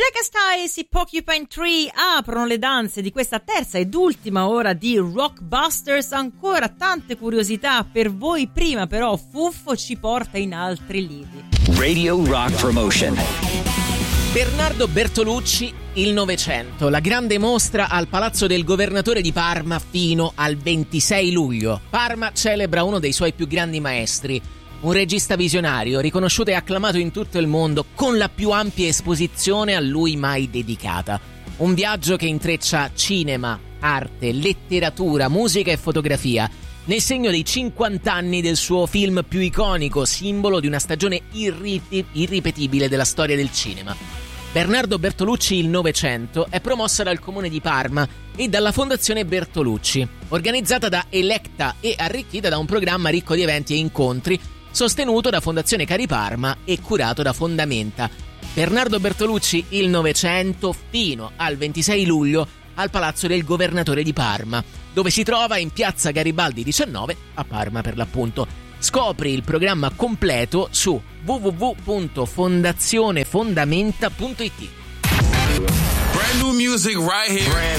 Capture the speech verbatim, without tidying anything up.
Black Skies, i Porcupine Tree aprono le danze di questa terza ed ultima ora di Rockbusters. Ancora tante curiosità per voi, prima però Fuffo ci porta in altri lidi. Radio Rock Promotion. Bernardo Bertolucci, il Novecento, la grande mostra al Palazzo del Governatore di Parma fino al ventisei luglio. Parma celebra uno dei suoi più grandi maestri, un regista visionario, riconosciuto e acclamato in tutto il mondo, con la più ampia esposizione a lui mai dedicata. Un viaggio che intreccia cinema, arte, letteratura, musica e fotografia, nel segno dei cinquanta anni del suo film più iconico, simbolo di una stagione irri- irripetibile della storia del cinema. Bernardo Bertolucci, il Novecento, è promossa dal Comune di Parma e dalla Fondazione Bertolucci, organizzata da Electa e arricchita da un programma ricco di eventi e incontri, sostenuto da Fondazione Cari Parma e curato da Fondamenta. Bernardo Bertolucci, il Novecento, fino al ventisei luglio al Palazzo del Governatore di Parma, dove si trova in piazza Garibaldi diciannove, a Parma per l'appunto. Scopri il programma completo su w w w punto fondazione fondamenta punto i t. Brand new music right here.